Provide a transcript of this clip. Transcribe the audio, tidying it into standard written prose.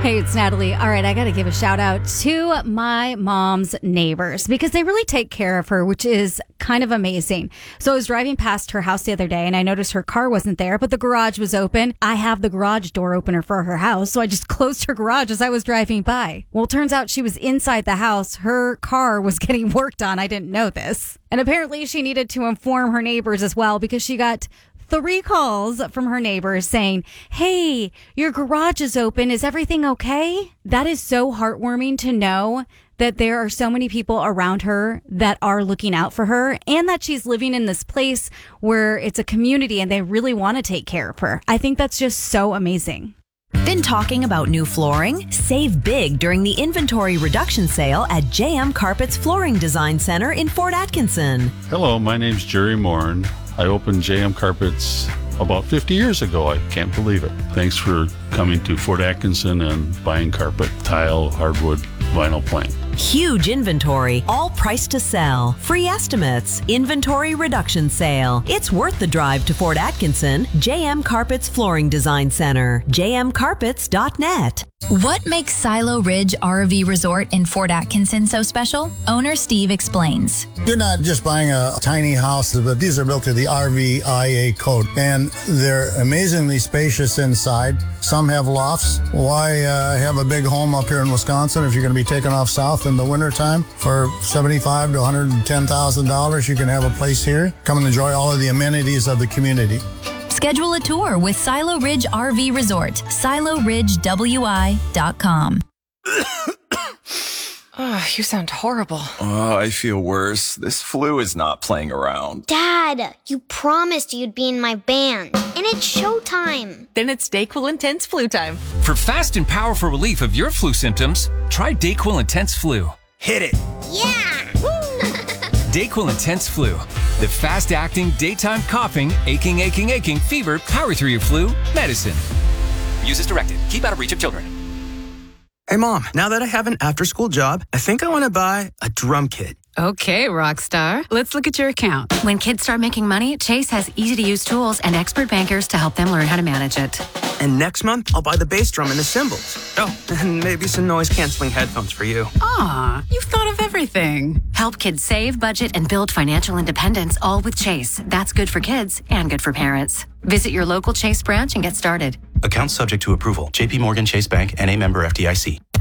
Hey, it's Natalie. All right, I got to give a shout out to my mom's neighbors because they really take care of her, which is kind of amazing. So I was driving past her house the other day and I noticed her car wasn't there, but the garage was open. I have the garage door opener for her house, so I just closed her garage as I was driving by. Well, it turns out she was inside the house. Her car was getting worked on. I didn't know this. And apparently she needed to inform her neighbors as well because she got 3 calls from her neighbors saying, hey, your garage is open. Is everything okay? That is so heartwarming to know that there are so many people around her that are looking out for her and that she's living in this place where it's a community and they really want to take care of her. I think that's just so amazing. Been talking about new flooring? Save big during the inventory reduction sale at JM Carpets Flooring Design Center in Fort Atkinson. Hello, my name's Jerry Morin. I opened JM Carpets about 50 years ago. I can't believe it. Thanks for coming to Fort Atkinson and buying carpet, tile, hardwood, vinyl plank. Huge inventory, all priced to sell. Free estimates, inventory reduction sale. It's worth the drive to Fort Atkinson. JM Carpets Flooring Design Center. jmcarpets.net. What makes Silo Ridge RV Resort in Fort Atkinson so special? Owner Steve explains. You're not just buying a tiny house, but these are built to the RVIA code, and they're amazingly spacious inside. Some have lofts. Why have a big home up here in Wisconsin if you're going to be taking off south in the wintertime? For $75,000 to $110,000, you can have a place here. Come and enjoy all of the amenities of the community. Schedule a tour with Silo Ridge RV Resort, siloridgewi.com. Oh, you sound horrible. Oh, I feel worse. This flu is not playing around. Dad, you promised you'd be in my band, and it's showtime. Then it's DayQuil Intense Flu time. For fast and powerful relief of your flu symptoms, try DayQuil Intense Flu. Hit it. Yeah! DayQuil Intense Flu. The fast-acting, daytime coughing, aching, fever, power through your flu medicine. Use as directed. Keep out of reach of children. Hey, Mom, now that I have an after-school job, I think I want to buy a drum kit. Okay, Rockstar. Let's look at your account. When kids start making money, Chase has easy-to-use tools and expert bankers to help them learn how to manage it. And next month, I'll buy the bass drum and the cymbals. Oh, and maybe some noise-canceling headphones for you. Aw, you've thought of everything. Help kids save, budget, and build financial independence, all with Chase. That's good for kids and good for parents. Visit your local Chase branch and get started. Account subject to approval. JP Morgan Chase Bank, N.A. member FDIC.